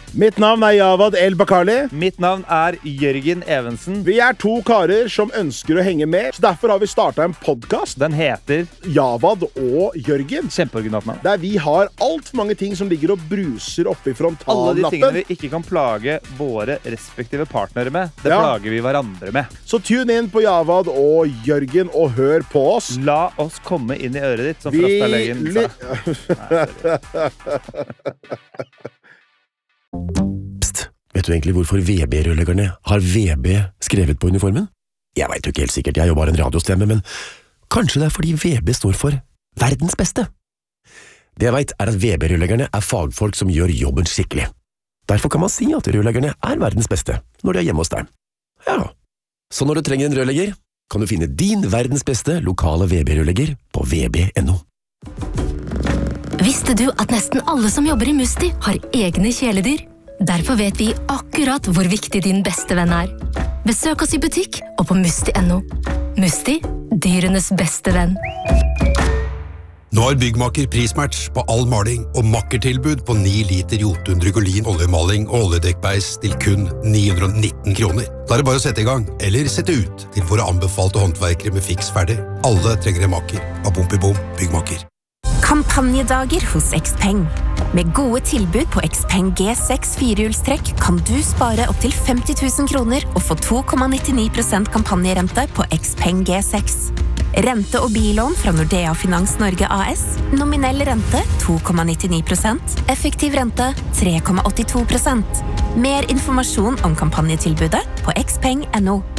Mitt navn Javad El Bakkali. Mitt navn Jørgen Evensen. Vi 2 karer som ønsker å henge med, så derfor har vi startet en podcast. Den heter Javad og Jørgen. Kjempeoriginalt navn. Der vi har alt for mange ting som ligger og bruser oppe I frontalnappen. Alle de tingene vi ikke kan plage våre respektive partnere med, det plager vi hverandre med. Så tune inn på Javad og Jørgen og hør på oss. La oss komme inn I øret ditt, som Frastalegen sa. Psst, vet du egentlig hvorfor VB-rørleggerne har VB skrevet på uniformen? Jeg vet jo ikke helt sikkert, jeg jobber en radiostemme, men kanskje det fordi VB står for verdens beste. Det jeg vet at VB-rørleggerne fagfolk som gjør jobben skikkelig. Derfor kan man si at rørleggerne verdens beste når de hjemme hos deg. Ja, så når du trenger en rørlegger, kan du finne din verdens beste lokale VB-rørlegger på vb.no. Visste du at nesten alle som jobber I Musti har egne kjæledyr? Derfor vet vi akkurat hvor viktig din beste venn Besøk oss I butikk og på musti.no. Musti, dyrenes beste venn. Nå har Byggmaker prismatch på all maling og makkertilbud på 9 liter Jotun Drygolin oljemaling og oljedekkbeis til kun 919 kroner. Da det bare å sette I gang, eller sette ut til våre anbefalte håndverkere med fiks ferdig. Alle trenger en makker. Av Bom, Byggmaker. Kampanjedager hos Xpeng. Med gode tilbud på Xpeng G6 firehjulstrekk kan du spare opp til 50 000 kroner og få 2,99% kampanjerente på Xpeng G6. Rente- og billån fra Nordea Finans Norge AS. Nominell rente 2,99%. Effektiv rente 3,82%. Mer informasjon om kampanjetilbudet på xpeng.no.